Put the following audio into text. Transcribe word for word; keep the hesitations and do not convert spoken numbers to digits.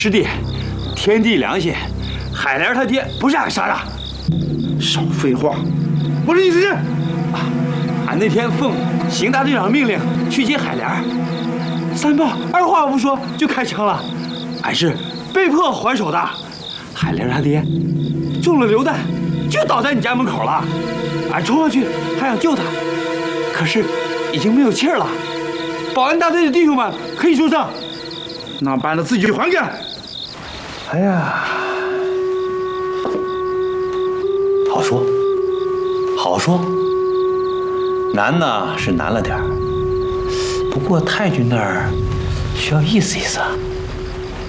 师弟，天地良心，海莲他爹不是俺杀的。 少废话，我的意思是， 俺那天奉邢大队长命令去接海莲，三豹二话不说就开枪了，俺是被迫还手的。海莲他爹中了榴弹，就倒在你家门口了。俺冲上去还想救他，可是已经没有气儿了。保安大队的弟兄们可以作证。 那办了自己去还给。 哎呀，好说，好说。难呢是难了点儿，不过太君那儿需要意思意思啊。